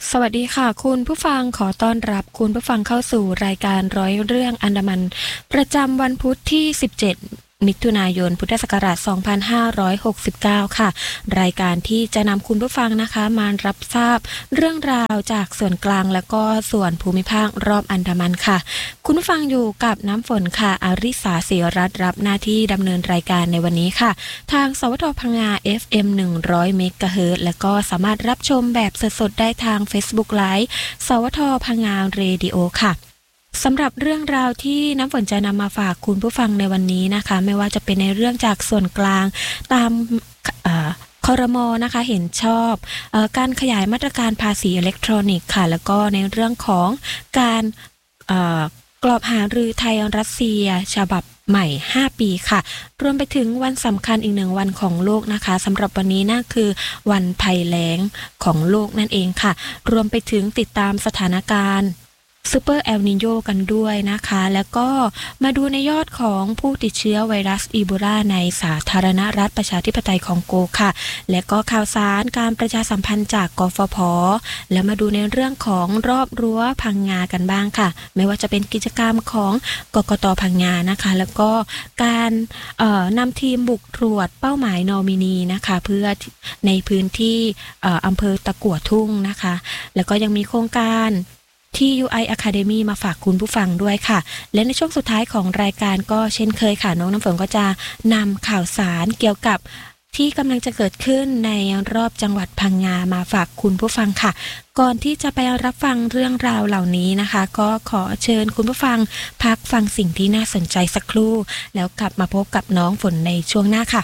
สวัสดีค่ะคุณผู้ฟังขอต้อนรับคุณผู้ฟังเข้าสู่รายการร้อยเรื่องอันดามันประจำวันพุธที่17มิถุนายนพุทธศักราช2569ค่ะรายการที่จะนำคุณผู้ฟังนะคะมารับทราบเรื่องราวจากส่วนกลางและก็ส่วนภูมิภาครอบอันดามันค่ะคุณผู้ฟังอยู่กับน้ำฝนค่ะอาริสาศิรัตน์รับหน้าที่ดำเนินรายการในวันนี้ค่ะทางสวทพังงา FM 100 เมกะเฮิรตซ์และก็สามารถรับชมแบบสดๆได้ทาง Facebook Live สวทพังงาเรดิโอค่ะสำหรับเรื่องราวที่น้ำฝนจะนำมาฝากคุณผู้ฟังในวันนี้นะคะไม่ว่าจะเป็นในเรื่องจากส่วนกลางตามครม.นะคะเห็นชอบการขยายมาตรการภาษีอิเล็กทรอนิกส์ค่ะแล้วก็ในเรื่องของการกรอบหารือไทยรัสเซียฉบับใหม่5ปีค่ะรวมไปถึงวันสำคัญอีก1วันของโลกนะคะสำหรับวันนี้นั่นคือวันภัยแล้งของโลกนั่นเองค่ะรวมไปถึงติดตามสถานการณ์ซูเปอร์เอลนิโญกันด้วยนะคะแล้วก็มาดูในยอดของผู้ติดเชื้อไวรัสอีโบลาในสาธารณรัฐประชาธิปไตยคองโกค่ะและก็ข่าวสารการประชาสัมพันธ์จากกฟผ.แล้วมาดูในเรื่องของรอบรั้วพังงากันบ้างค่ะไม่ว่าจะเป็นกิจกรรมของกกต.พังงานะคะแล้วก็การนำทีมบุกตรวจเป้าหมายนอมินีนะคะเพื่อในพื้นที่อำเภอตะกั่วทุ่งนะคะแล้วก็ยังมีโครงการที่ UI Academy มาฝากคุณผู้ฟังด้วยค่ะและในช่วงสุดท้ายของรายการก็เช่นเคยค่ะน้องน้ำฝนก็จะนำข่าวสารเกี่ยวกับที่กำลังจะเกิดขึ้นในรอบจังหวัดพังงามาฝากคุณผู้ฟังค่ะก่อนที่จะไปรับฟังเรื่องราวเหล่านี้นะคะก็ขอเชิญคุณผู้ฟังพักฟังสิ่งที่น่าสนใจสักครู่แล้วกลับมาพบกับน้องฝนในช่วงหน้าค่ะ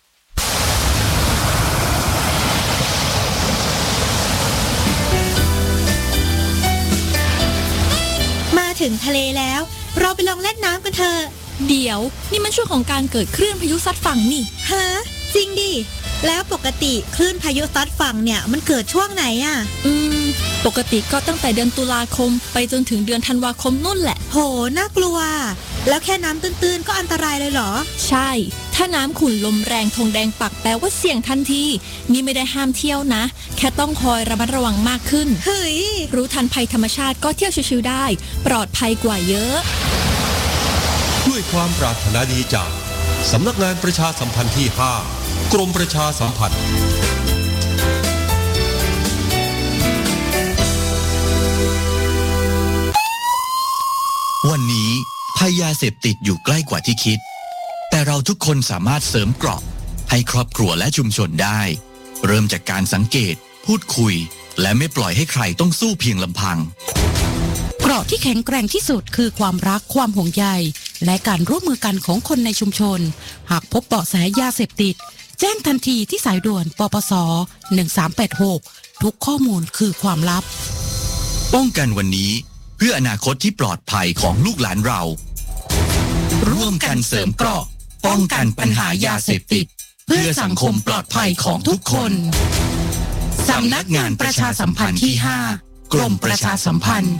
ถึงทะเลแล้วเราไปลองเล่นน้ำกันเถอะเดี๋ยวนี่มันช่วงของการเกิดคลื่นพายุซัดฝั่งนี่ฮะจริงดิแล้วปกติคลื่นพายุซัดฝั่งเนี่ยมันเกิดช่วงไหนอ่ะปกติก็ตั้งแต่เดือนตุลาคมไปจนถึงเดือนธันวาคมนู่นแหละโหน่ากลัวแล้วแค่น้ำตื้นๆก็อันตรายเลยเหรอใช่ถ้าน้ำขุ่นลมแรงธงแดงปักแปลว่าเสี่ยงทันทีนี่ไม่ได้ห้ามเที่ยวนะแค่ต้องคอยระมัดระวังมากขึ้นเฮ้ยรู้ทันภัยธรรมชาติก็เที่ยวชิวๆได้ปลอดภัยกว่าเยอะด้วยความปรารถนาดีจากสำนักงานประชาสัมพันธ์ที่5กรมประชาสัมพันธ์วันนี้ภัยยาเสพติดอยู่ใกล้กว่าที่คิดแต่เราทุกคนสามารถเสริมเกราะให้ครอบครัวและชุมชนได้เริ่มจากการสังเกตพูดคุยและไม่ปล่อยให้ใครต้องสู้เพียงลำพังเกราะที่แข็งแกร่งที่สุดคือความรักความห่วงใยและการร่วมมือกันของคนในชุมชนหากพบเบาะแสยาเสพติดแจ้งทันทีที่สายด่วนปปส1386ทุกข้อมูลคือความลับป้องกันวันนี้เพื่ออนาคตที่ปลอดภัยของลูกหลานเราร่วมกันเสริมเกราะป้องกันปัญหายาเสพติดเพื่อสังคมปลอดภัยของทุกคนสำนักงานประชาสัมพันธ์ที่5กรมประชาสัมพันธ์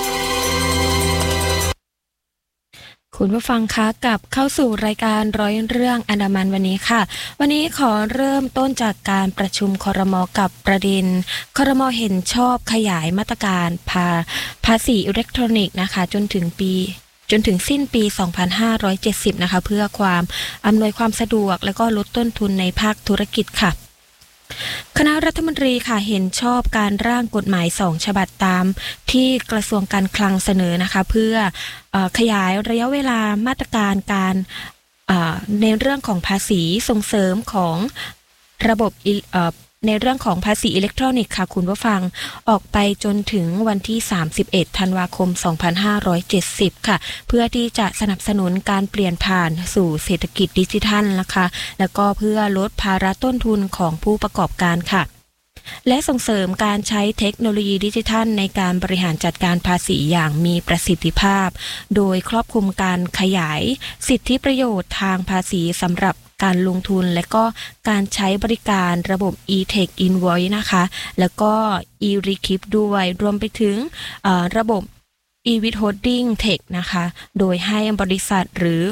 คุณผู้ฟังคะกลับเข้าสู่รายการร้อยเรื่องอันดามันวันนี้ค่ะวันนี้ขอเริ่มต้นจากการประชุมครม.กับประเด็นครม.เห็นชอบขยายมาตรการภาษีอิเล็กทรอนิกส์นะคะจนถึงสิ้นปี 2570 นะคะเพื่อความอำนวยความสะดวกและก็ลดต้นทุนในภาคธุรกิจค่ะคณะรัฐมนตรีค่ะเห็นชอบการร่างกฎหมาย2ฉบับตามที่กระทรวงการคลังเสนอนะคะเพื่อขยายระยะเวลามาตรการการในเรื่องของภาษีส่งเสริมของระบบในเรื่องของภาษีอิเล็กทรอนิกส์ค่ะคุณผู้ฟังออกไปจนถึงวันที่31ธันวาคม2570ค่ะเพื่อที่จะสนับสนุนการเปลี่ยนผ่านสู่เศรษฐกิจดิจิทัลนะคะแล้วก็เพื่อลดภาระต้นทุนของผู้ประกอบการค่ะและส่งเสริมการใช้เทคโนโลยีดิจิทัลในการบริหารจัดการภาษีอย่างมีประสิทธิภาพโดยครอบคลุมการขยายสิทธิประโยชน์ทางภาษีสำหรับการลงทุนและก็การใช้บริการระบบ e-tech invoice นะคะแล้วก็ e-receipt ด้วยรวมไปถึงระบบ e-withholding tech นะคะโดยให้บริษัทหรือ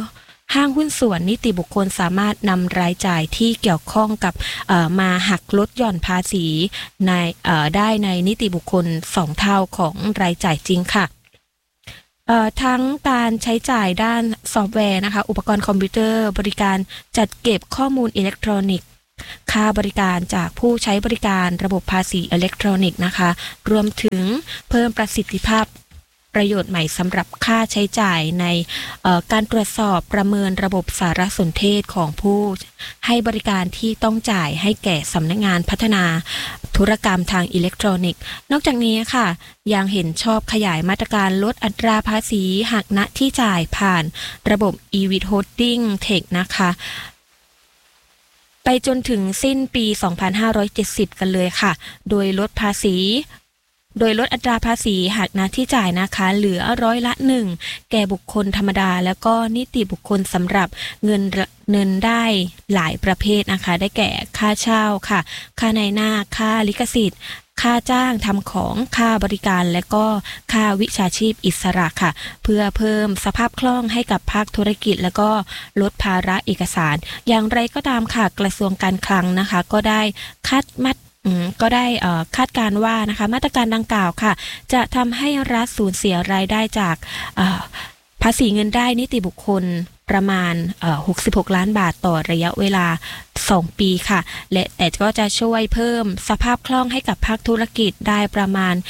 ห้างหุ้นส่วนนิติบุคคลสามารถนำรายจ่ายที่เกี่ยวข้องกับมาหักลดหย่อนภาษีในได้ในนิติบุคคล2เท่าของรายจ่ายจริงค่ะทั้งการใช้จ่ายด้านซอฟต์แวร์นะคะอุปกรณ์คอมพิวเตอร์บริการจัดเก็บข้อมูลอิเล็กทรอนิกส์ค่าบริการจากผู้ใช้บริการระบบภาษีอิเล็กทรอนิกส์นะคะรวมถึงเพิ่มประสิทธิภาพประโยชน์ใหม่สำหรับค่าใช้จ่ายในการตรวจสอบประเมินระบบสารสนเทศของผู้ให้บริการที่ต้องจ่ายให้แก่สำนักงานพัฒนาธุรกรรมทางอิเล็กทรอนิกส์นอกจากนี้ค่ะยังเห็นชอบขยายมาตรการลดอัตราภาษีหักณที่จ่ายผ่านระบบ e-withholding tech นะคะไปจนถึงสิ้นปี 2570 กันเลยค่ะโดยลดอัตราภาษีหักณที่จ่ายนะคะเหลือ1%แก่บุคคลธรรมดาแล้วก็นิติบุคคลสำหรับเงินได้หลายประเภทนะคะได้แก่ค่าเช่าค่ะค่าในหน้าค่าลิขสิทธิ์ค่าจ้างทำของค่าบริการและก็ค่าวิชาชีพอิสระค่ะเพื่อเพิ่มสภาพคล่องให้กับภาคธุรกิจแล้วก็ลดภาระเอกสารอย่างไรก็ตามค่ะกระทรวงการคลังนะคะก็ได้คาดการว่านะคะมาตรการดังกล่าวค่ะจะทำให้รัฐสูญเสียรายได้จากภาษีเงินได้นิติบุคคลประมาณ66 ล้านบาทต่อระยะเวลา2 ปีค่ะแต่ก็จะช่วยเพิ่มสภาพคล่องให้กับภาคธุรกิจได้ประมาณ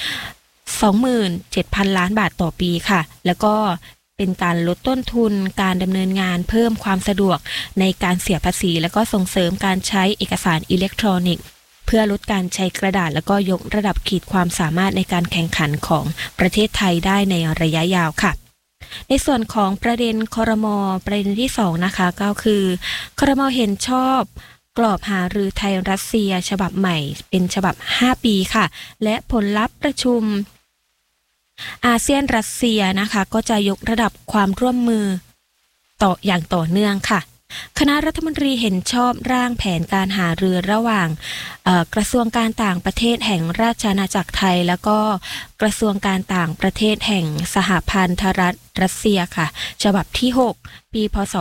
27,000 ล้านบาทต่อปีค่ะแล้วก็เป็นการลดต้นทุนการดำเนินงานเพิ่มความสะดวกในการเสียภาษีแล้วก็ส่งเสริมการใช้เอกสารอิเล็กทรอนิกส์เพื่อลดการใช้กระดาษแล้วก็ยกระดับขีดความสามารถในการแข่งขันของประเทศไทยได้ในระยะยาวค่ะในส่วนของประเด็นครม.ประเด็นที่2นะคะก็คือครม.เห็นชอบกรอบหารือไทยรัสเซียฉบับใหม่เป็นฉบับ5 ปีค่ะและผลลัพธ์ประชุมอาเซียนรัสเซียนะคะก็จะยกระดับความร่วมมืออย่างต่อเนื่องค่ะคณะรัฐมนตรีเห็นชอบร่างแผนการหารือระหว่างกระทรวงการต่างประเทศแห่งราชอาณาจักรไทยแล้วก็กระทรวงการต่างประเทศแห่งสหพันธรัฐรัสเซียค่ะฉบับที่6ปีพ.ศ.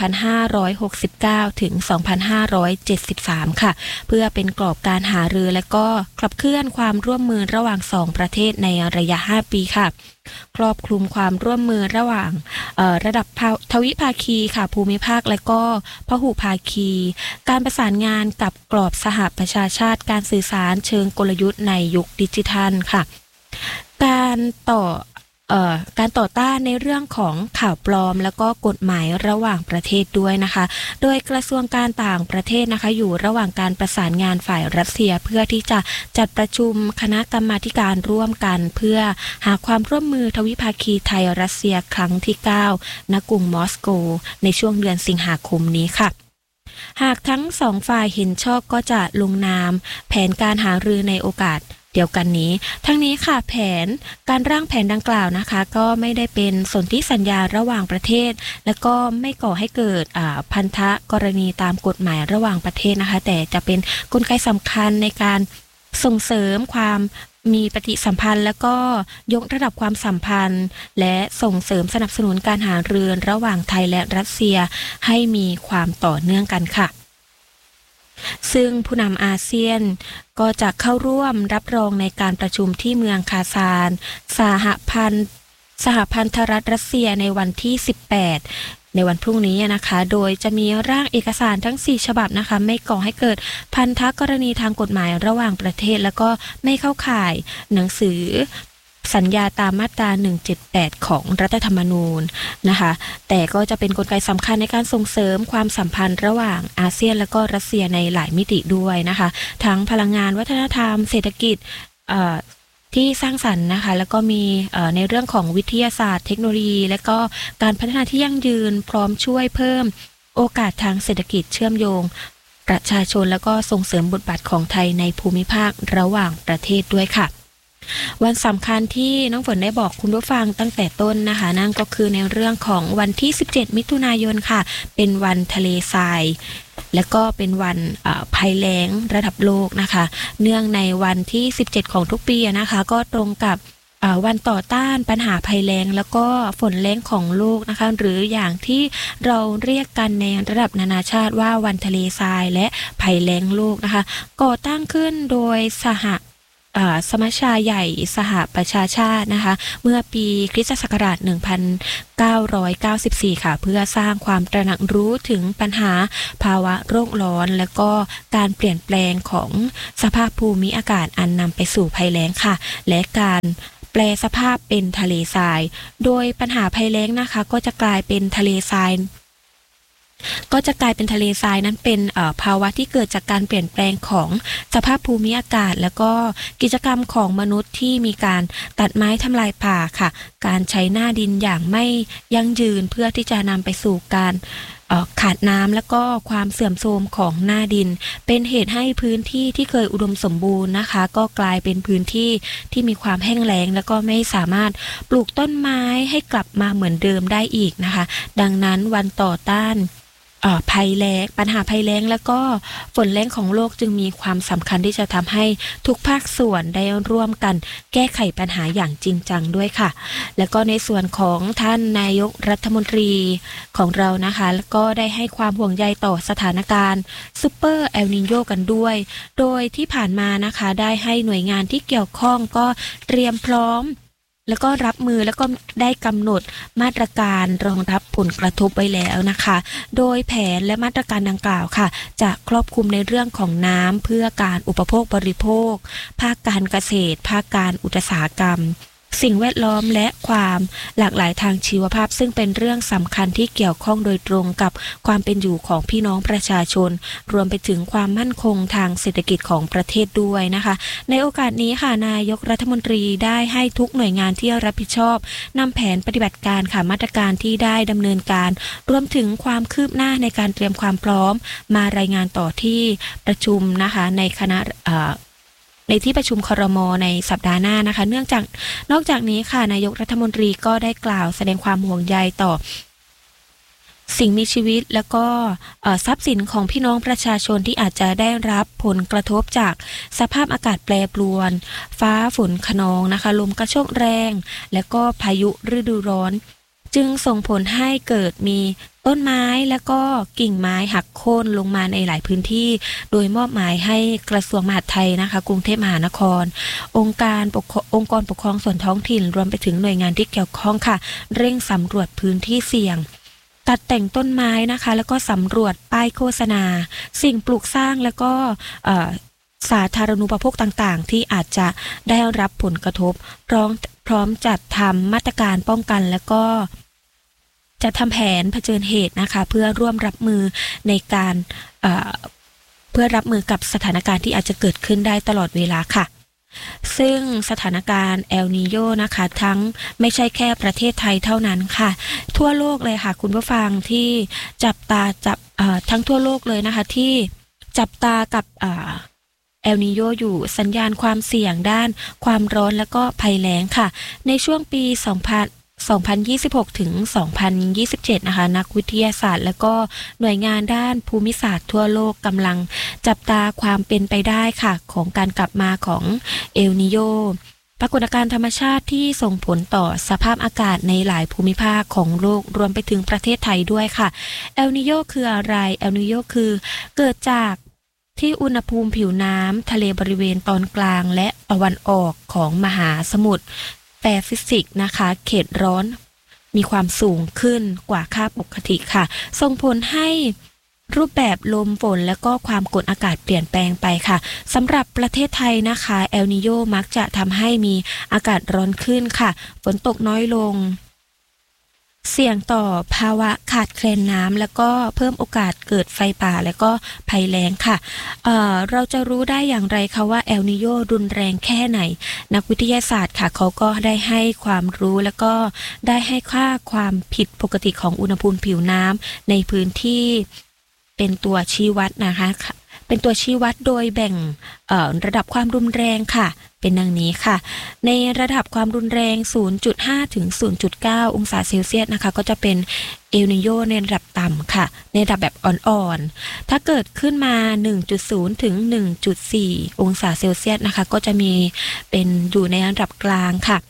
2569 ถึง 2573 ค่ะเพื่อเป็นกรอบการหารือและก็ขับเคลื่อนความร่วมมือระหว่าง2ประเทศในระยะ5 ปีค่ะครอบคลุมความร่วมมือระหว่างระดับทวิภาคีค่ะภูมิภาคและก็พหุภาคีการประสานงานกับกรอบสหประชาชาติการสื่อสารเชิงกลยุทธ์ในยุคดิจิทัลค่ะการต่อต้านในเรื่องของข่าวปลอมแล้วก็กฎหมายระหว่างประเทศด้วยนะคะโดยกระทรวงการต่างประเทศนะคะอยู่ระหว่างการประสานงานฝ่ายรัสเซียเพื่อที่จะจัดประชุมคณะกรรมาธิการร่วมกันเพื่อหาความร่วมมือทวิภาคีไทยรัสเซียครั้งที่9ณกรุงมอสโกในช่วงเดือนสิงหาคมนี้ค่ะหากทั้ง2ฝ่ายเห็นชอบก็จะลงนามแผนการหารือในโอกาสเดียวกันนี้ทั้งนี้ค่ะการร่างแผนดังกล่าวนะคะก็ไม่ได้เป็นสนธิสัญญาระหว่างประเทศและก็ไม่ก่อให้เกิดพันธกรณีตามกฎหมายระหว่างประเทศนะคะแต่จะเป็นกลไกสำคัญในการส่งเสริมความมีปฏิสัมพันธ์แล้วก็ยกระดับความสัมพันธ์และส่งเสริมสนับสนุนการหารือระหว่างไทยและรัสเซียให้มีความต่อเนื่องกันค่ะซึ่งผู้นำอาเซียนก็จะเข้าร่วมรับรองในการประชุมที่เมืองคาซานสหพันธรัฐรัสเซียในวันที่18ในวันพรุ่งนี้นะคะโดยจะมีร่างเอกสารทั้ง4ฉบับนะคะไม่ก่อให้เกิดพันธกรณีทางกฎหมายระหว่างประเทศแล้วก็ไม่เข้าข่ายหนังสือสัญญาตามมาตรา178ของรัฐธรรมนูญนะคะแต่ก็จะเป็นกลไกสำคัญในการส่งเสริมความสัมพันธ์ระหว่างอาเซียนและก็รัสเซียในหลายมิติด้วยนะคะทั้งพลังงานวัฒนธรรมเศรษฐกิจที่สร้างสรรค์นะคะแล้วก็มีในเรื่องของวิทยาศาสตร์เทคโนโลยีและก็การพัฒนาที่ยั่งยืนพร้อมช่วยเพิ่มโอกาสทางเศรษฐกิจเชื่อมโยงประชาชนแล้วก็ส่งเสริมบทบาทของไทยในภูมิภาคระหว่างประเทศด้วยค่ะวันสำคัญที่น้องฝนได้บอกคุณผู้ฟังตั้งแต่ต้นนะคะนั่นก็คือในเรื่องของวันที่17มิถุนายนค่ะเป็นวันทะเลทรายและก็เป็นวันภัยแล้งระดับโลกนะคะเนื่องในวันที่17ของทุกปีนะคะก็ตรงกับวันต่อต้านปัญหาภัยแล้งแล้วก็ฝนแล้งของโลกนะคะหรืออย่างที่เราเรียกกันในระดับนานาชาติว่าวันทะเลทรายและภัยแล้งโลกนะคะก่อตั้งขึ้นโดยสมัชชาใหญ่สหประชาชาตินะคะเมื่อปีคริสตศักราช 1994 ค่ะเพื่อสร้างความตระหนักรู้ถึงปัญหาภาวะโลกร้อนและก็การเปลี่ยนแปลงของสภาพภูมิอากาศอันนำไปสู่ภัยแล้งค่ะและการแปลสภาพเป็นทะเลทรายโดยปัญหาภัยแล้งนะคะก็จะกลายเป็นทะเลทรายนั้นเป็นภาวะที่เกิดจากการเปลี่ยนแปลงของสภาพภูมิอากาศแล้วก็กิจกรรมของมนุษย์ที่มีการตัดไม้ทำลายป่าค่ะการใช้หน้าดินอย่างไม่ยั่งยืนเพื่อที่จะนำไปสู่การขาดน้ำและก็ความเสื่อมโทรมของหน้าดินเป็นเหตุให้พื้นที่ที่เคยอุดมสมบูรณ์นะคะก็กลายเป็นพื้นที่ที่มีความแห้งแล้งแล้วก็ไม่สามารถปลูกต้นไม้ให้กลับมาเหมือนเดิมได้อีกนะคะดังนั้นวันต่อต้านภัยแล้งปัญหาภัยแล้งแล้วก็ฝนแล้งของโลกจึงมีความสำคัญที่จะทำให้ทุกภาคส่วนได้ร่วมกันแก้ไขปัญหาอย่างจริงจังด้วยค่ะแล้วก็ในส่วนของท่านนายกรัฐมนตรีของเรานะคะแล้วก็ได้ให้ความห่วงใยต่อสถานการณ์ซุปเปอร์เอลนิโญกันด้วยโดยที่ผ่านมานะคะได้ให้หน่วยงานที่เกี่ยวข้องก็เตรียมพร้อมแล้วก็รับมือแล้วก็ได้กำหนดมาตรการรองรับผลกระทบไว้แล้วนะคะโดยแผนและมาตรการดังกล่าวค่ะจะครอบคลุมในเรื่องของน้ำเพื่อการอุปโภคบริโภคภาคการเกษตรภาคการอุตสาหกรรมสิ่งแวดล้อมและความหลากหลายทางชีวภาพซึ่งเป็นเรื่องสำคัญที่เกี่ยวข้องโดยตรงกับความเป็นอยู่ของพี่น้องประชาชนรวมไปถึงความมั่นคงทางเศรษฐกิจของประเทศด้วยนะคะในโอกาสนี้ค่ะนายกรัฐมนตรีได้ให้ทุกหน่วยงานที่รับผิดชอบนำแผนปฏิบัติการค่ะมาตรการที่ได้ดำเนินการรวมถึงความคืบหน้าในการเตรียมความพร้อมมารายงานต่อที่ประชุมนะคะในคณะในที่ประชุมครม.ในสัปดาห์หน้านะคะนอกจากนี้ค่ะนายกรัฐมนตรีก็ได้กล่าวแสดงความห่วงใยต่อสิ่งมีชีวิตแล้วก็ทรัพย์สินของพี่น้องประชาชนที่อาจจะได้รับผลกระทบจากสภาพอากาศแปรปรวนฟ้าฝนคะนองนะคะลมกระโชกแรงและก็พายุฤดูร้อนจึงส่งผลให้เกิดมีต้นไม้และก็กิ่งไม้หักโค่นลงมาในหลายพื้นที่โดยมอบหมายให้กระทรวงมหาดไทยนะคะกรุงเทพมหานครองค์กรปกครองส่วนท้องถิ่นรวมไปถึงหน่วยงานที่เกี่ยวข้องค่ะเร่งสำรวจพื้นที่เสี่ยงตัดแต่งต้นไม้นะคะแล้วก็สำรวจป้ายโฆษณาสิ่งปลูกสร้างแล้วก็สาธารณูปโภคต่างๆที่อาจจะได้รับผลกระทบพร้อมจัดทำมาตรการป้องกันแล้วก็จะทำแผนเผชิญเหตุนะคะเพื่อร่วมรับมือในการเพื่อรับมือกับสถานการณ์ที่อาจจะเกิดขึ้นได้ตลอดเวลาค่ะซึ่งสถานการณ์เอลนีโญนะคะทั้งไม่ใช่แค่ประเทศไทยเท่านั้นค่ะทั่วโลกเลยค่ะคุณผู้ฟังที่จับทั้งทั่วโลกเลยนะคะที่จับตากับเอลนีโญอยู่สัญญาณความเสี่ยงด้านความร้อนและก็ภัยแล้งค่ะในช่วงปี2026 ถึง 2027 นะคะนักวิทยาศาสตร์และก็หน่วยงานด้านภูมิศาสตร์ทั่วโลกกำลังจับตาความเป็นไปได้ค่ะของการกลับมาของเอลนีโญปรากฏการณ์ธรรมชาติที่ส่งผลต่อสภาพอากาศในหลายภูมิภาคของโลกรวมไปถึงประเทศไทยด้วยค่ะเอลนีโญคืออะไรเอลนีโญคือเกิดจากที่อุณหภูมิผิวน้ำทะเลบริเวณตอนกลางและตะวันออกของมหาสมุทรแปซิฟิกนะคะเขตร้อนมีความสูงขึ้นกว่าค่าปกติค่ะส่งผลให้รูปแบบลมฝนและก็ความกดอากาศเปลี่ยนแปลงไปค่ะสำหรับประเทศไทยนะคะเอลนีโญมักจะทำให้มีอากาศร้อนขึ้นค่ะฝนตกน้อยลงเสี่ยงต่อภาวะขาดแคลนน้ำแล้วก็เพิ่มโอกาสเกิดไฟป่าและก็ภัยแล้งค่ะเราจะรู้ได้อย่างไรคะว่าเอลนีโญรุนแรงแค่ไหนนักวิทยาศาสตร์ค่ะเขาก็ได้ให้ความรู้แล้วก็ได้ให้ค่าความผิดปกติของอุณหภูมิผิวน้ำในพื้นที่เป็นตัวชี้วัดนะคะเป็นตัวชี้วัดโดยแบ่งระดับความรุนแรงค่ะเป็นดังนี้ค่ะในระดับความรุนแรง 0.5 ถึง 0.9 องศาเซลเซียสนะคะก็จะเป็นเอลนีโญในระดับต่ำค่ะในระดับแบบอ่อนๆถ้าเกิดขึ้นมา 1.0 ถึง 1.4 องศาเซลเซียสนะคะก็จะมีเป็นอยู่ในระดับกลางค่ะ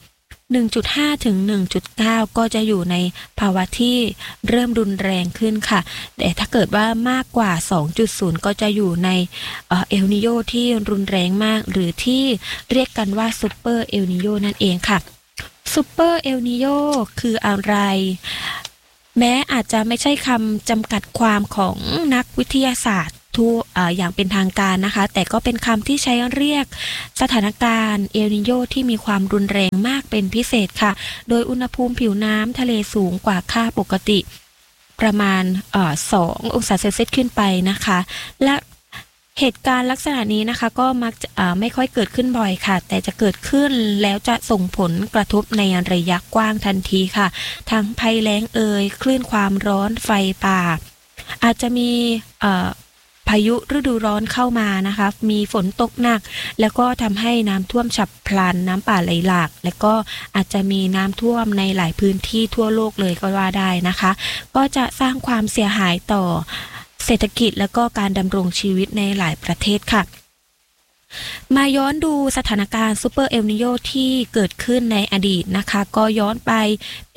1.5 ถึง 1.9 ก็จะอยู่ในภาวะที่เริ่มรุนแรงขึ้นค่ะแต่ถ้าเกิดว่ามากกว่า 2.0 ก็จะอยู่ในเอลนิโญที่รุนแรงมากหรือที่เรียกกันว่าซูเปอร์เอลนิโญนั่นเองค่ะซูเปอร์เอลนิโญคืออะไรแม้อาจจะไม่ใช่คำจำกัดความของนักวิทยาศาสตร์อย่างเป็นทางการนะคะแต่ก็เป็นคำที่ใช้เรียกสถานการณ์เอลนิโญที่มีความรุนแรงมากเป็นพิเศษค่ะโดยอุณหภูมิผิวน้ำทะเลสูงกว่าค่าปกติประมาณ2 องศาเซลเซียสขึ้นไปนะคะและเหตุการณ์ลักษณะนี้นะคะก็มักจะไม่ค่อยเกิดขึ้นบ่อยค่ะแต่จะเกิดขึ้นแล้วจะส่งผลกระทบในระยะกว้างทันทีค่ะทั้งภัยแล้งคลื่นความร้อนไฟป่าอาจจะมีพายุฤดูร้อนเข้ามานะคะมีฝนตกหนักแล้วก็ทำให้น้ำท่วมฉับพลันน้ำป่าไหลหลากและก็อาจจะมีน้ำท่วมในหลายพื้นที่ทั่วโลกเลยก็ว่าได้นะคะก็จะสร้างความเสียหายต่อเศรษฐกิจและก็การดำรงชีวิตในหลายประเทศค่ะมาย้อนดูสถานการณ์ซูเปอร์เอลนิโญที่เกิดขึ้นในอดีตนะคะก็ย้อนไปปี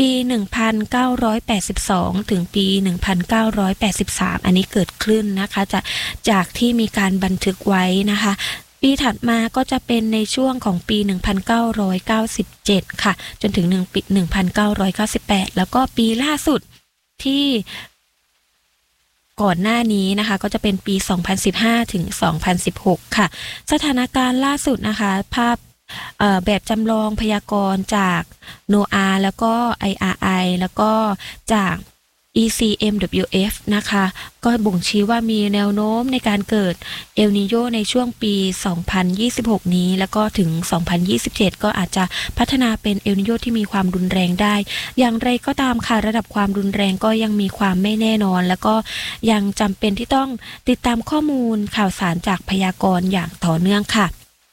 1982 ถึงปี 1983 อันนี้เกิดขึ้นนะคะจากที่มีการบันทึกไว้นะคะปีถัดมาก็จะเป็นในช่วงของปี 1997 ค่ะจนถึง1998 แล้วก็ปีล่าสุดที่ก่อนหน้านี้นะคะก็จะเป็นปี 2015 ถึง 2016 ค่ะสถานการณ์ล่าสุดนะคะภาพแบบจำลองพยากรณ์จาก NOAA แล้วก็ IRI แล้วก็จาก ECMWF นะคะก็บ่งชี้ว่ามีแนวโน้มในการเกิดเอลนิโญในช่วงปี 2026 นี้แล้วก็ถึง 2027 ก็อาจจะพัฒนาเป็นเอลนิโญที่มีความรุนแรงได้อย่างไรก็ตามค่ะระดับความรุนแรงก็ยังมีความไม่แน่นอนแล้วก็ยังจำเป็นที่ต้องติดตามข้อมูลข่าวสารจากพยากรณ์อย่างต่อเนื่องค่ะ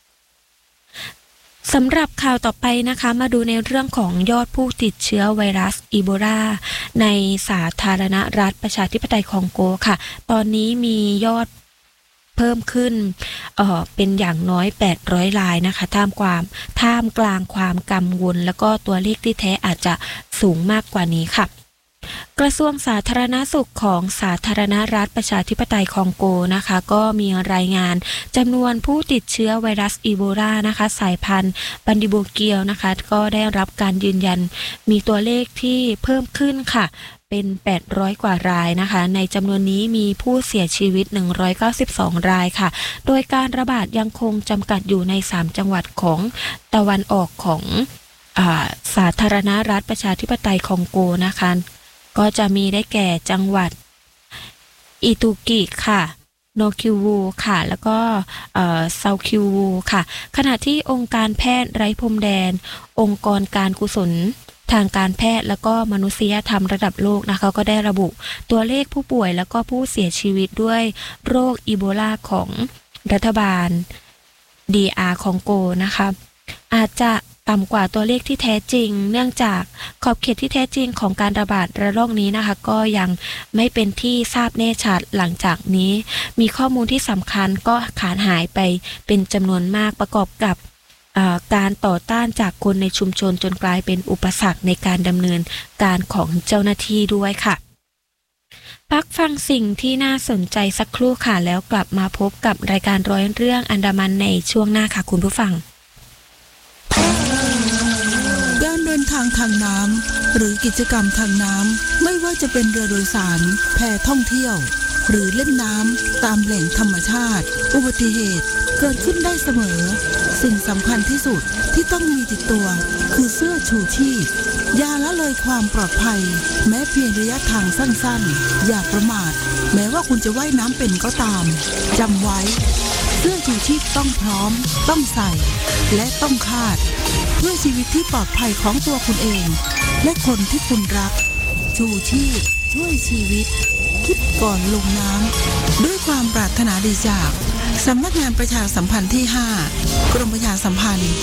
สำหรับข่าวต่อไปนะคะมาดูในเรื่องของยอดผู้ติดเชื้อไวรัสอีโบลาในสาธารณรัฐประชาธิปไตยคองโกค่ะตอนนี้มียอดเพิ่มขึ้นเป็นอย่างน้อย800รายนะคะท่ามกลางความกังวลแล้วก็ตัวเลขที่แท้อาจจะสูงมากกว่านี้ค่ะกระทรวงสาธารณสุขของสาธารณรัฐประชาธิปไตยคองโกนะคะก็มีรายงานจำนวนผู้ติดเชื้อไวรัสอีโบลานะคะสายพันธุ์บันดิโบเกียวนะคะก็ได้รับการยืนยันมีตัวเลขที่เพิ่มขึ้นค่ะเป็น800กว่ารายนะคะในจำนวนนี้มีผู้เสียชีวิต192รายค่ะโดยการระบาดยังคงจำกัดอยู่ใน3จังหวัดของตะวันออกของสาธารณรัฐประชาธิปไตยคองโกนะคะก็จะมีได้แก่จังหวัดอิตุกิค่ะโนคิวูค่ะแล้วก็เซาคิวูค่ะขณะที่องค์การแพทย์ไร้พรมแดนองค์กรการกุศลทางการแพทย์แล้วก็มนุษยธรรมระดับโลกนะคะก็ได้ระบุตัวเลขผู้ป่วยแล้วก็ผู้เสียชีวิตด้วยโรคอีโบลาของรัฐบาล DR คองโกนะคะอาจจะต่ำกว่าตัวเลขที่แท้จริงเนื่องจากขอบเขตที่แท้จริงของการระบาดระลอกนี้นะคะก็ยังไม่เป็นที่ทราบแน่ชัดหลังจากนี้มีข้อมูลที่สำคัญก็ขาดหายไปเป็นจำนวนมากประกอบกับการต่อต้านจากคนในชุมชนจนกลายเป็นอุปสรรคในการดำเนินการของเจ้าหน้าที่ด้วยค่ะพักฟังสิ่งที่น่าสนใจสักครู่ค่ะแล้วกลับมาพบกับรายการร้อยเรื่องอันดามันในช่วงหน้าค่ะคุณผู้ฟังการเดินทางทางน้ำหรือกิจกรรมทางน้ำไม่ว่าจะเป็นเรือโดยสารแพท่องเที่ยวหรือเล่นน้ำตามแหล่งธรรมชาติอุบัติเหตุเกิดขึ้นได้เสมอสิ่งสำคัญที่สุดที่ต้องมีติดตัวคือเสื้อชูชีพอย่าละเลยความปลอดภัยแม้เพียงระยะทางสั้นๆอย่าประมาทแม้ว่าคุณจะว่ายน้ำเป็นก็ตามจำไว้เสื้อชูชีพต้องพร้อมต้องใส่และต้องคาดเพื่อชีวิตที่ปลอดภัยของตัวคุณเองและคนที่คุณรักชูชีพช่วยชีวิตคิดก่อนลงน้ำด้วยความปรารถนาดีจากสำนักงานประชาสัมพันธ์ที่ 5 กรมประชาสัมพันธ์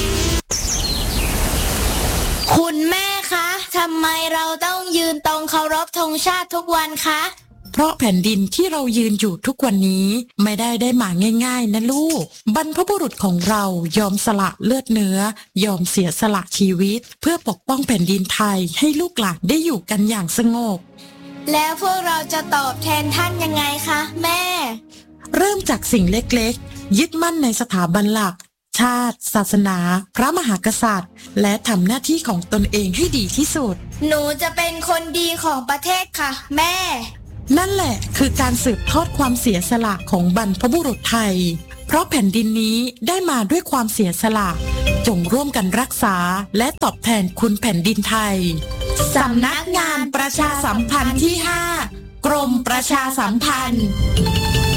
คุณแม่คะทำไมเราต้องยืนตรงเคารพธงชาติทุกวันคะเพเพราะแผ่นดินที่เรายืนอยู่ทุกวันนี้ไม่ได้มาง่ายๆนะลูกบรรพบุรุษของเรายอมสละเลือดเนื้อยอมเสียสละชีวิตเพื่อปกป้องแผ่นดินไทยให้ลูกหลานได้อยู่กันอย่างสงบแล้วพวกเราจะตอบแทนท่านยังไงคะแม่เริ่มจากสิ่งเล็กๆยึดมั่นในสถาบันหลักชาติศาสนาพระมหากษัตริย์และทำหน้าที่ของตนเองให้ดีที่สุดหนูจะเป็นคนดีของประเทศค่ะแม่นั่นแหละคือการสืบทอดความเสียสละของบรรพบุรุษไทยเพราะแผ่นดินนี้ได้มาด้วยความเสียสละจงร่วมกันรักษาและตอบแทนคุณแผ่นดินไทยสำนักงานประชาสัมพันธ์ที่ 5 กรมประชาสัมพันธ์